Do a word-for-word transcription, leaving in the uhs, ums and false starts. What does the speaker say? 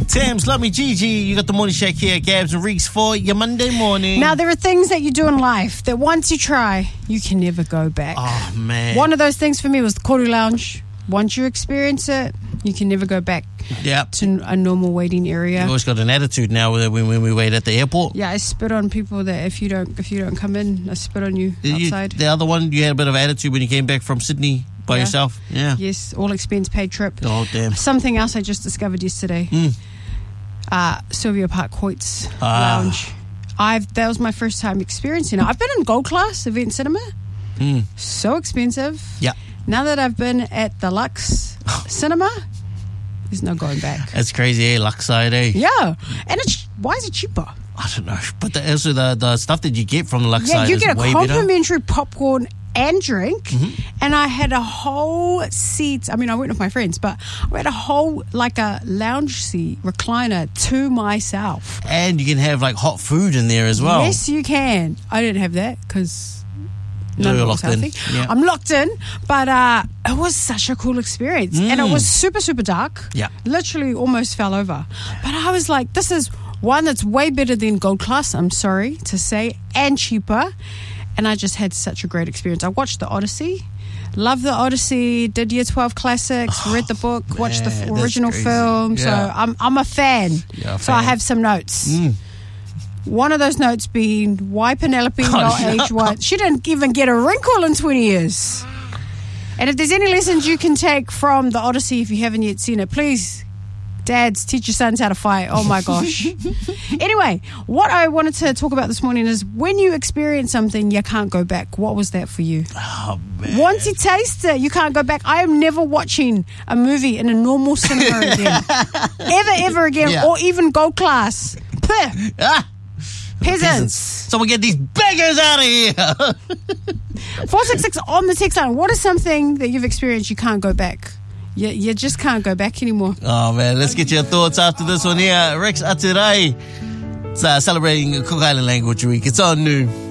Tams, love me, Gigi. You got the morning shake here, Gabs and Reeks for your Monday morning. Now, there are things that you do in life that once you try, you can never go back. Oh, man. One of those things for me was the Koru Lounge. Once you experience it, you can never go back Yep. to a normal waiting area. You always got an attitude now when, when we wait at the airport. Yeah, I spit on people that if you don't if you don't come in, I spit on you You- outside. the other one, you had a bit of attitude when you came back from Sydney by Yeah. yourself. Yeah. Yes, all expense paid trip. Oh, damn. Something else I just discovered yesterday. Mm. Uh, Sylvia Park Hoyt's Ah. Lounge. I've that was my first time experiencing it. I've been in gold class event cinema. Mm. So expensive. Yeah. Now that I've been at the Lux Cinema, there's no going back. That's crazy, eh? Luckside, eh? Yeah, and it's why is it cheaper? I don't know. But the, also the, the stuff that you get from the Luckside Yeah, you is get a way better. complimentary popcorn and drink, Mm-hmm. and I had a whole seat. I mean, I went with my friends, but I had a whole like a lounge seat recliner to myself. And you can have like hot food in there as well. Yes, you can. I didn't have that because none You're of it was locked in. healthy. Yeah. I'm locked in, but uh, it was such a cool experience, and it Mm. was super super dark. Yeah. Literally almost fell over, but I was like, this is one that's way better than gold class. I'm sorry to say, and cheaper. And I just had such a great experience. I watched the Odyssey. Love the Odyssey. Did Year twelve classics. Read the book. watched the man, f- that's original crazy. film. So Yeah. I'm I'm a fan. You're a So I fan. have some notes. Mm. One of those notes being why Penelope Oh, not shut age one. She didn't even get a wrinkle in twenty years. And if there's any lessons you can take from the Odyssey, if you haven't yet seen it, please, dads, teach your sons how to fight. Oh my gosh. Anyway, what I wanted to talk about this morning is when you experience something, you can't go back. What was that for you? Oh, man. Once you taste it, you can't go back. I am never watching a movie in a normal cinema again. ever, ever again. Yeah. Or even gold class. Puh. Ah! Peasants. Someone get these beggars out of here. four six six on the text line. What is something that you've experienced you can't go back? You, you just can't go back anymore. Oh, man. Let's get your thoughts after this one here. Rex Atirai. It's uh, celebrating Cook Island Language Week. It's on New.